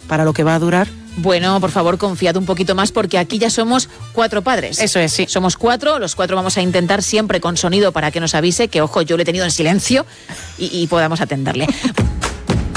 para lo que va a durar. Bueno, por favor, confiad un poquito más porque aquí ya somos 4 padres. Eso es, sí. Somos 4, los 4 vamos a intentar siempre con sonido para que nos avise, que ojo, yo lo he tenido en silencio y podamos atenderle.